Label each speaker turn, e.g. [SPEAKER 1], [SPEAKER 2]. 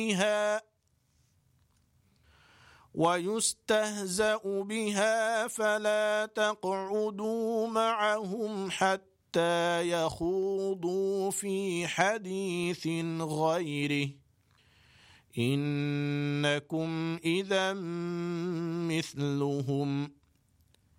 [SPEAKER 1] ويستهزأ بها فلا تقعدوا معهم حتى يخوضوا في حديث غيره إنكم إذا مثلهم